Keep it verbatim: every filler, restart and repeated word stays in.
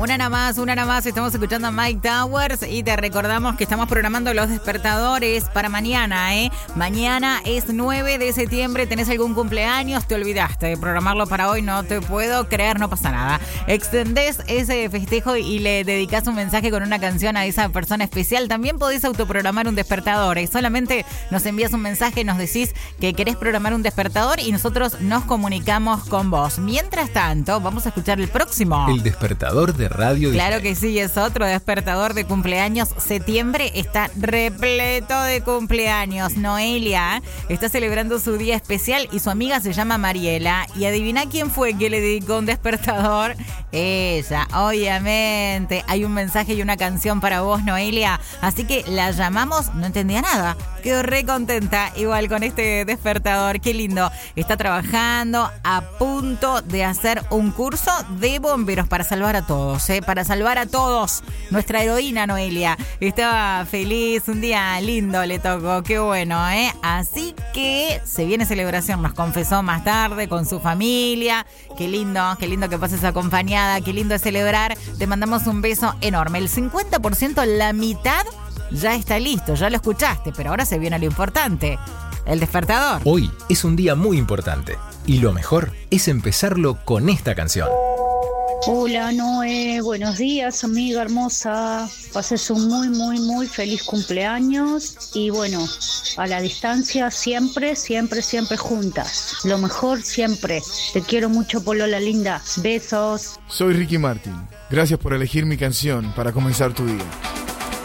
Una nada más, una nada más. Estamos escuchando a Mike Towers y te recordamos que estamos programando los despertadores para mañana, ¿eh? Mañana es nueve de septiembre. ¿Tenés algún cumpleaños? Te olvidaste de programarlo para hoy. No te puedo creer, no pasa nada. Extendés ese festejo y le dedicás un mensaje con una canción a esa persona especial. También podés autoprogramar un despertador. ¿eh? Solamente nos envías un mensaje, nos decís que querés programar un despertador y nosotros nos comunicamos con vos. Mientras tanto, vamos a escuchar el próximo. El despertador de Radio Claro Disney. que sí, es otro despertador de cumpleaños. Septiembre está repleto de cumpleaños. Noelia está celebrando su día especial y su amiga se llama Mariela. Y adivina quién fue que le dedicó un despertador. Ella, obviamente. Hay un mensaje y una canción para vos, Noelia. Así que la llamamos, no entendía nada. Quedó re contenta igual con este despertador. Qué lindo. Está trabajando a punto de hacer un curso de bomberos para salvar a todos, ¿eh? Para salvar a todos. Nuestra heroína Noelia estaba feliz. Un día lindo le tocó. Qué bueno, ¿eh? Así que se viene celebración. Nos confesó más tarde con su familia. Qué lindo, qué lindo que pases acompañada. Qué lindo es celebrar. Te mandamos un beso enorme. El cincuenta por ciento, la mitad ya está listo, ya lo escuchaste, pero ahora se viene lo importante, el despertador. Hoy es un día muy importante y lo mejor es empezarlo con esta canción. Hola Noé, buenos días amiga hermosa, pases un muy muy muy feliz cumpleaños y bueno, a la distancia siempre, siempre, siempre juntas, lo mejor siempre, te quiero mucho Polola linda, besos. Soy Ricky Martin, gracias por elegir mi canción para comenzar tu día.